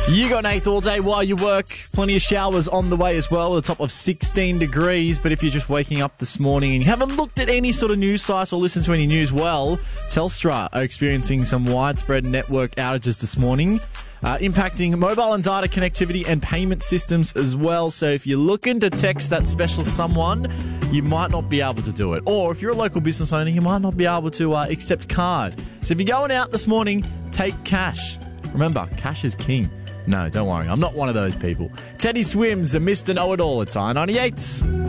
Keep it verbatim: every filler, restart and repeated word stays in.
You got Nate all day while you work. Plenty of showers on the way as well, at a top of sixteen degrees. But if you're just waking up this morning and you haven't looked at any sort of news sites or listened to any news, well, Telstra are experiencing some widespread network outages this morning, uh, impacting mobile and data connectivity and payment systems as well. So if you're looking to text that special someone, you might not be able to do it. Or if you're a local business owner, you might not be able to uh, accept card. So if you're going out this morning, take cash. Remember, cash is king. No, don't worry. I'm not one of those people. Teddy Swims and Mister Know-It-All. It's I ninety-eight.